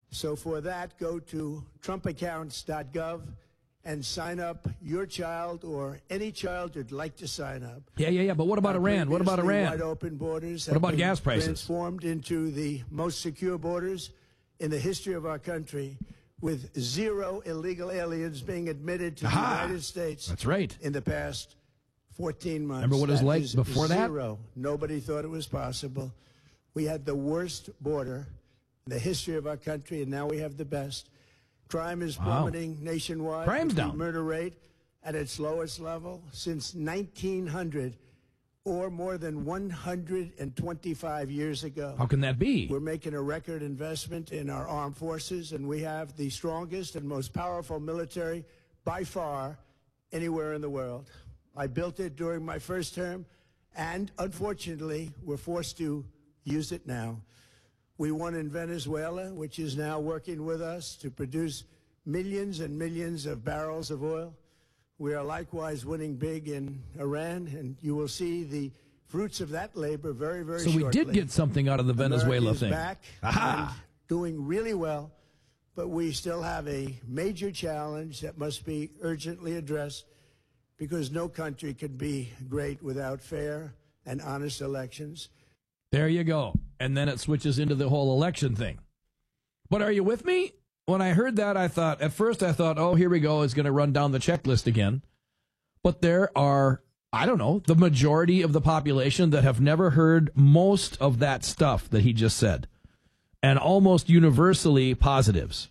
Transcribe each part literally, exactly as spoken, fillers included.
So for that, go to trump accounts dot gov and sign up your child or any child who'd like to sign up. Yeah, yeah, yeah. But what about Our Iran? What about previously Iran? Wide open borders. What about gas prices? Transformed into the most secure borders in the history of our country, with zero illegal aliens being admitted to Aha! the United States. That's right. In the past fourteen months. Remember what it was That like is before that? Zero. Nobody thought it was possible. We had the worst border in the history of our country, and now we have the best. Crime is plummeting wow. nationwide. Crime's the down. Murder rate at its lowest level since nineteen hundred, or more than one hundred twenty-five years ago. How can that be? We're making a record investment in our armed forces, and we have the strongest and most powerful military by far anywhere in the world. I built it during my first term, and unfortunately, we're forced to use it now. We won in Venezuela, which is now working with us to produce millions and millions of barrels of oil. We are likewise winning big in Iran, and you will see the fruits of that labor very, very so shortly. So we did get something out of the Venezuela America is thing. Back and doing really well, but we still have a major challenge that must be urgently addressed, because no country could be great without fair and honest elections. There you go. And then it switches into the whole election thing. But are you with me? When I heard that, I thought, at first I thought, oh, here we go. It's going to run down the checklist again. But there are, I don't know, the majority of the population that have never heard most of that stuff that he just said. And almost universally positives.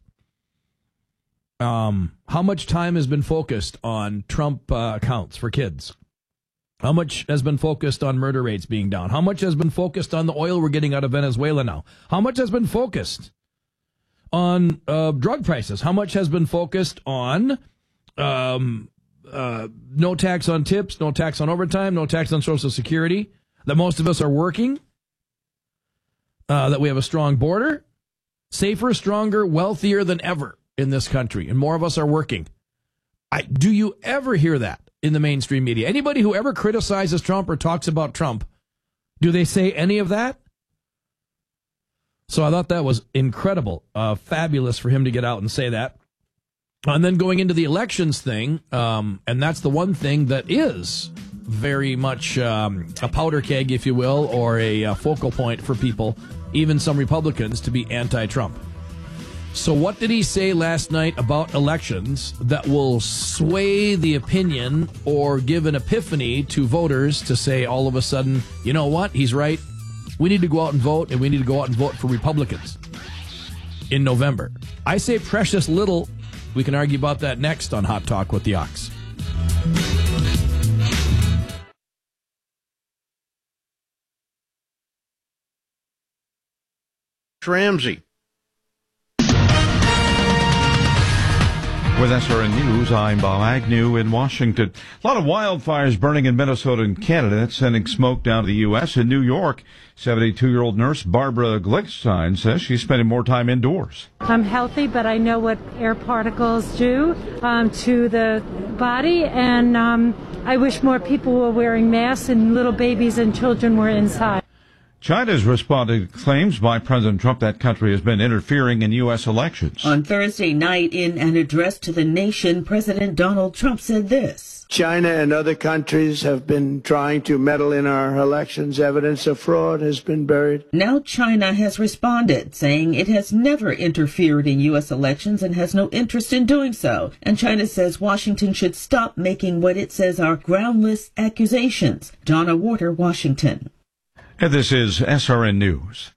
Um, how much time has been focused on Trump uh, accounts for kids? How much has been focused on murder rates being down? How much has been focused on the oil we're getting out of Venezuela now? How much has been focused on uh, drug prices? How much has been focused on um, uh, no tax on tips, no tax on overtime, no tax on Social Security, that most of us are working, uh, that we have a strong border, safer, stronger, wealthier than ever in this country, and more of us are working. I, do you ever hear that in the mainstream media? Anybody who ever criticizes Trump or talks about Trump, do they say any of that? So I thought that was incredible, uh, fabulous for him to get out and say that. And then going into the elections thing, um, and that's the one thing that is very much um, a powder keg, if you will, or a, a focal point for people, even some Republicans, to be anti-Trump. So what did he say last night about elections that will sway the opinion or give an epiphany to voters to say all of a sudden, you know what, he's right, we need to go out and vote, and we need to go out and vote for Republicans in November? I say precious little. We can argue about that next on Hot Talk with the Ox. Ramsey. With S R N News, I'm Bob Agnew in Washington. A lot of wildfires burning in Minnesota and Canada. That's sending smoke down to the U S In New York, seventy-two-year-old nurse Barbara Glickstein says she's spending more time indoors. I'm healthy, but I know what air particles do um, to the body, and um, I wish more people were wearing masks and little babies and children were inside. China's responded to claims by President Trump that country has been interfering in U S elections. On Thursday night, in an address to the nation, President Donald Trump said this. China and other countries have been trying to meddle in our elections. Evidence of fraud has been buried. Now China has responded, saying it has never interfered in U S elections and has no interest in doing so. And China says Washington should stop making what it says are groundless accusations. Donna Warder, Washington. And this is S R N News.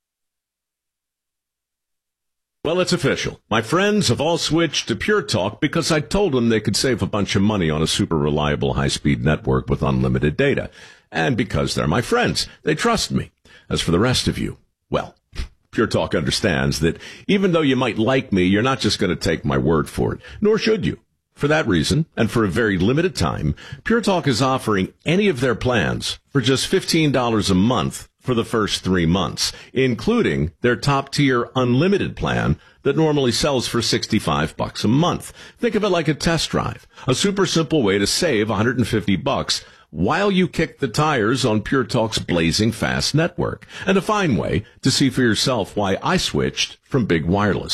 Well, it's official. My friends have all switched to Pure Talk because I told them they could save a bunch of money on a super reliable high-speed network with unlimited data. And because they're my friends, they trust me. As for the rest of you, well, Pure Talk understands that even though you might like me, you're not just going to take my word for it, nor should you. For that reason, and for a very limited time, Pure Talk is offering any of their plans for just fifteen dollars a month for the first three months, including their top-tier unlimited plan that normally sells for sixty-five bucks a month. Think of it like a test drive, a super simple way to save one hundred fifty bucks while you kick the tires on Pure Talk's blazing fast network, and a fine way to see for yourself why I switched from Big Wireless.